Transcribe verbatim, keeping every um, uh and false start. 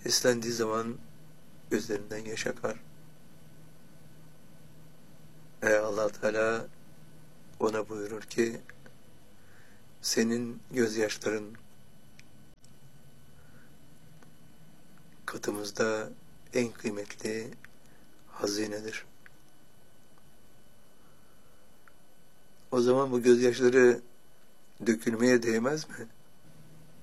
Seslendiği zaman gözlerinden yaş akar. Ve Allah Teala ona buyurur ki, senin gözyaşların katımızda en kıymetli hazinedir. O zaman bu gözyaşları dökülmeye değmez mi?